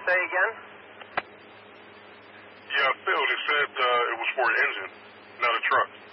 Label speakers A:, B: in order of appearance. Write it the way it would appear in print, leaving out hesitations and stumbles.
A: Say again?
B: Yeah, I failed. It said it was for an engine, not a truck.